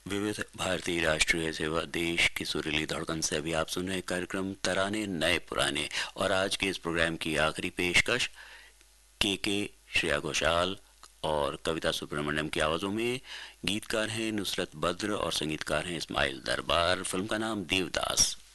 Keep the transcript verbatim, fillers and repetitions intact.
विविध भारतीय राष्ट्रीय सेवा देश की सुरीली धड़कन से अभी आप सुन रहे हैं कार्यक्रम तराने नए पुराने। और आज के इस प्रोग्राम की आखिरी पेशकश के के श्रेया घोषाल और कविता सुब्रमण्यम की आवाज़ों में। गीतकार हैं नुसरत बद्र और संगीतकार हैं इस्माइल दरबार। फिल्म का नाम देवदास।